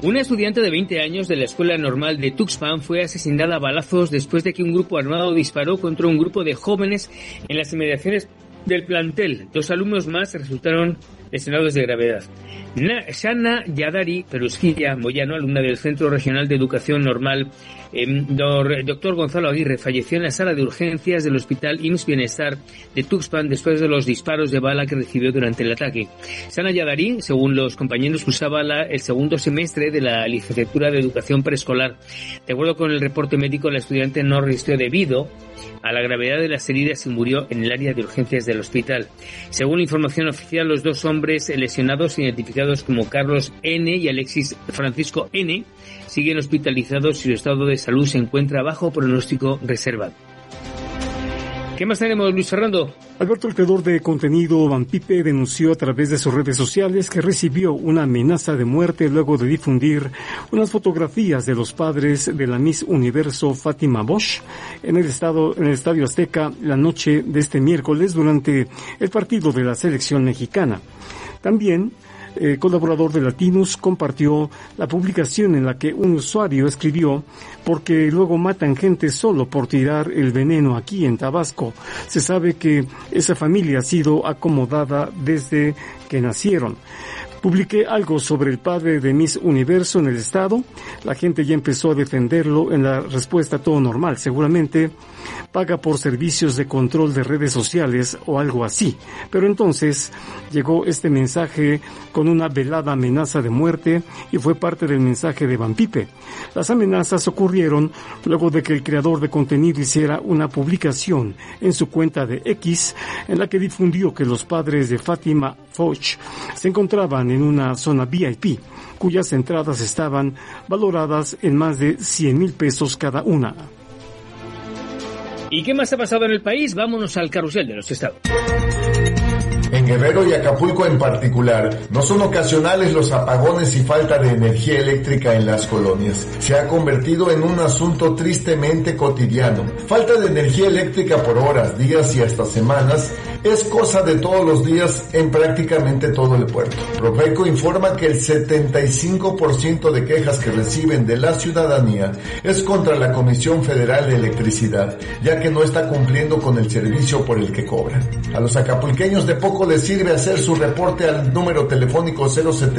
Una estudiante de 20 años de la Escuela Normal de Tuxpan fue asesinada a balazos después de que un grupo armado disparó contra un grupo de jóvenes en las inmediaciones del plantel. 2 alumnos más resultaron lesionados de gravedad. Shana Yadari Perusquilla Moyano, alumna del Centro Regional de Educación Normal, Dr. Gonzalo Aguirre, falleció en la sala de urgencias del Hospital IMSS Bienestar de Tuxpan después de los disparos de bala que recibió durante el ataque. Shana Yadari, según los compañeros, cursaba el segundo semestre de la licenciatura de Educación Preescolar. De acuerdo con el reporte médico, la estudiante no resistió debido a la gravedad de las heridas y murió en el área de urgencias del hospital. Según la información oficial, los 2 hombres lesionados, identificados como Carlos N. y Alexis Francisco N., siguen hospitalizados y su estado de salud se encuentra bajo pronóstico reservado. ¿Qué más tenemos, Luis Fernando? Alberto, el creador de contenido Banpipe, denunció a través de sus redes sociales que recibió una amenaza de muerte luego de difundir unas fotografías de los padres de la Miss Universo Fátima Bosch en el Estadio Azteca la noche de este miércoles durante el partido de la selección mexicana. También colaborador de Latinos compartió la publicación en la que un usuario escribió: porque luego matan gente solo por tirar el veneno aquí en Tabasco. Se sabe que esa familia ha sido acomodada desde que nacieron. Publiqué algo sobre el padre de Miss Universo en el estado. La gente ya empezó a defenderlo. En la respuesta, todo normal. Seguramente paga por servicios de control de redes sociales o algo así. Pero entonces llegó este mensaje con una velada amenaza de muerte y fue parte del mensaje de Banpipe. Las amenazas ocurrieron luego de que el creador de contenido hiciera una publicación en su cuenta de X en la que difundió que los padres de Fátima Foch se encontraban en una zona VIP, cuyas entradas estaban valoradas en más de 100,000 pesos cada una. ¿Y qué más ha pasado en el país? Vámonos al carrusel de los estados. En Guerrero y Acapulco en particular, no son ocasionales los apagones y falta de energía eléctrica en las colonias. Se ha convertido en un asunto tristemente cotidiano. Falta de energía eléctrica por horas, días y hasta semanas es cosa de todos los días en prácticamente todo el puerto. Profeco informa que el 75% de quejas que reciben de la ciudadanía es contra la Comisión Federal de Electricidad, ya que no está cumpliendo con el servicio por el que cobran. A los acapulqueños de poco les sirve hacer su reporte al número telefónico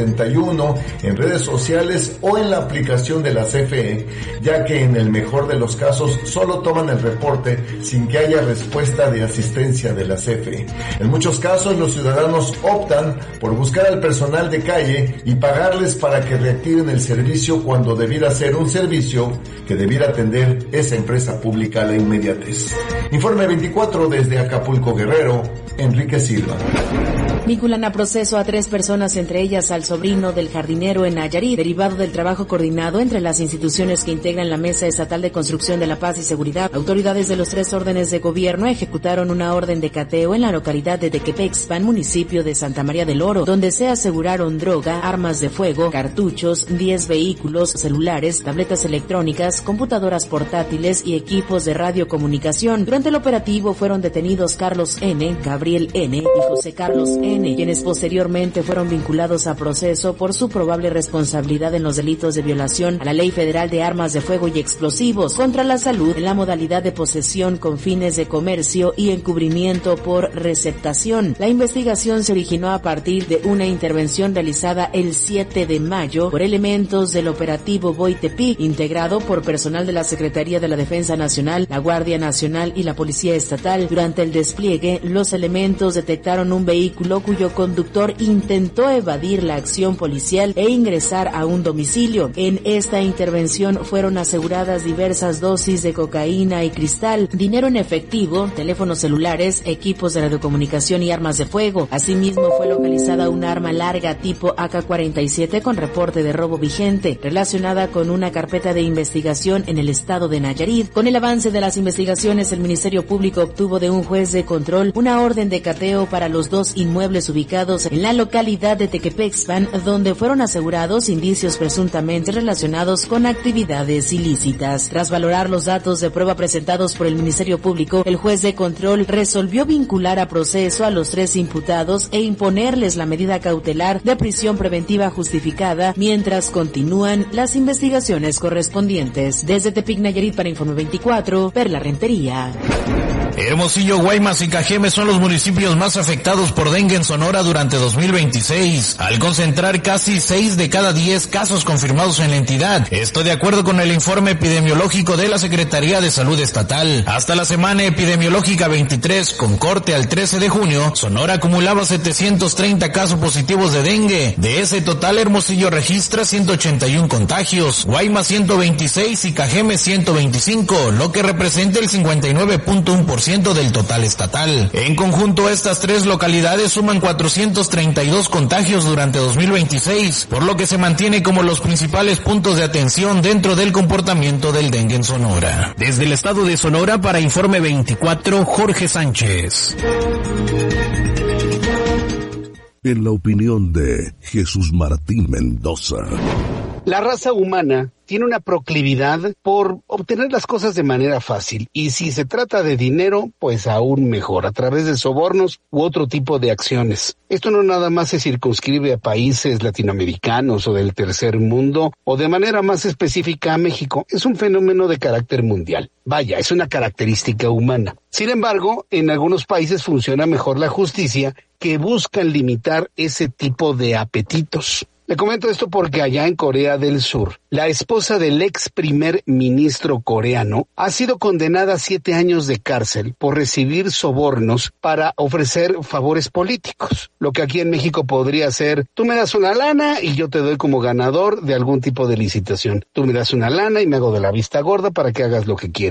071 en redes sociales o en la aplicación de la CFE, ya que en el mejor de los casos solo toman el reporte sin que haya respuesta de asistencia de la CFE. En muchos casos los ciudadanos optan por buscar al personal de calle y pagarles para que reactiven el servicio cuando debiera ser un servicio que debiera atender esa empresa pública a la inmediatez. Informe 24 desde Acapulco, Guerrero, Enrique Silva. Vinculan a proceso a 3 personas, entre ellas al sobrino del jardinero en Nayarit, derivado del trabajo coordinado entre las instituciones que integran la Mesa Estatal de Construcción de la Paz y Seguridad. Autoridades de los 3 órdenes de gobierno ejecutaron una orden de cateo en la localidad de Tequepexpan, municipio de Santa María del Oro, donde se aseguraron droga, armas de fuego, cartuchos, 10 vehículos, celulares, tabletas electrónicas, computadoras portátiles y equipos de radiocomunicación. Durante el operativo fueron detenidos Carlos N., Gabriel N. y José Carlos N., quienes posteriormente fueron vinculados a proceso por su probable responsabilidad en los delitos de violación a la Ley Federal de Armas de Fuego y Explosivos, contra la salud en la modalidad de posesión con fines de comercio y encubrimiento por receptación. La investigación se originó a partir de una intervención realizada el 7 de mayo por elementos del operativo Boitepic, integrado por personal de la Secretaría de la Defensa Nacional, la Guardia Nacional y la Policía Estatal. Durante el despliegue, los elementos detectaron un vehículo cuyo conductor intentó evadir la acción policial e ingresar a un domicilio. En esta intervención fueron aseguradas diversas dosis de cocaína y cristal, dinero en efectivo, teléfonos celulares, equipos de radiocomunicación y armas de fuego. Asimismo, fue localizada una arma larga tipo AK-47 con reporte de robo vigente, relacionada con una carpeta de investigación en el estado de Nayarit. Con el avance de las investigaciones, el Ministerio Público obtuvo de un juez de control una orden de cateo para los 2 2 inmuebles ubicados en la localidad de Tequepexpan, donde fueron asegurados indicios presuntamente relacionados con actividades ilícitas. Tras valorar los datos de prueba presentados por el Ministerio Público, el juez de control resolvió vincular a proceso a los 3 imputados e imponerles la medida cautelar de prisión preventiva justificada mientras continúan las investigaciones correspondientes. Desde Tepic, Nayarit, para Informe 24, Perla Rentería. Hermosillo, Guaymas y Cajeme son los municipios más afectados por dengue en Sonora durante 2026, al concentrar casi 6 de cada 10 casos confirmados en la entidad. Esto de acuerdo con el informe epidemiológico de la Secretaría de Salud Estatal. Hasta la semana epidemiológica 23, con corte al 13 de junio, Sonora acumulaba 730 casos positivos de dengue. De ese total, Hermosillo registra 181 contagios, Guaymas 126 y Cajeme 125, lo que representa el 59.1% del total estatal. En conjunto, estas 3 localidades suman 432 contagios durante 2026, por lo que se mantiene como los principales puntos de atención dentro del comportamiento del dengue en Sonora. Desde el estado de Sonora, para Informe 24, Jorge Sánchez. En la opinión de Jesús Martín Mendoza, la raza humana tiene una proclividad por obtener las cosas de manera fácil, y si se trata de dinero, pues aún mejor, a través de sobornos u otro tipo de acciones. Esto no nada más se circunscribe a países latinoamericanos o del tercer mundo, o de manera más específica a México. Es un fenómeno de carácter mundial. Vaya, es una característica humana. Sin embargo, en algunos países funciona mejor la justicia, que buscan limitar ese tipo de apetitos. Le comento esto porque allá en Corea del Sur, la esposa del ex primer ministro coreano ha sido condenada a 7 años de cárcel por recibir sobornos para ofrecer favores políticos. Lo que aquí en México podría ser: tú me das una lana y yo te doy como ganador de algún tipo de licitación. Tú me das una lana y me hago de la vista gorda para que hagas lo que quieras.